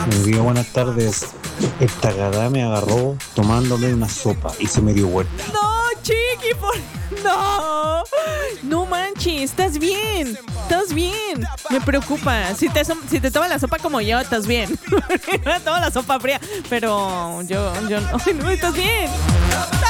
Buenas tardes. Esta gada me agarró tomándome una sopa y se me dio vuelta. No, Chiqui, no. No manches, estás bien. Estás bien. Me preocupa. Si te tomas la sopa como yo, estás bien. Me tomo la sopa fría, pero yo no. Ay, no, estás bien.